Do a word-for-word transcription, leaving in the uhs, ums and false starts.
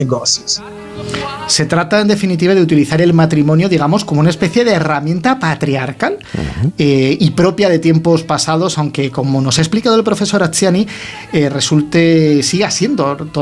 negocios. Se trata, en definitiva, de utilizar el matrimonio, digamos, como una especie de herramienta patriarcal uh-huh. eh, y propia de tiempos pasados, aunque, como nos ha explicado el profesor Acciani, eh, resulte, siga siendo